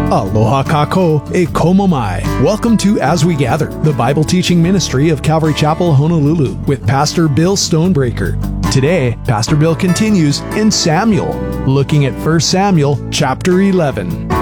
Aloha kako e komomai. Welcome to As We Gather, the Bible teaching ministry of Calvary Chapel, Honolulu, with Pastor Bill Stonebreaker. Today, Pastor Bill continues in Samuel, looking at 1 Samuel chapter 11.